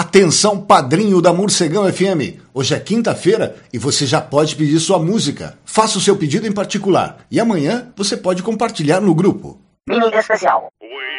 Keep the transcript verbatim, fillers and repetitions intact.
Atenção, padrinho da Morcegão F M. Hoje é quinta-feira e você já pode pedir sua música. Faça o seu pedido em particular e amanhã você pode compartilhar no grupo. Mini especial.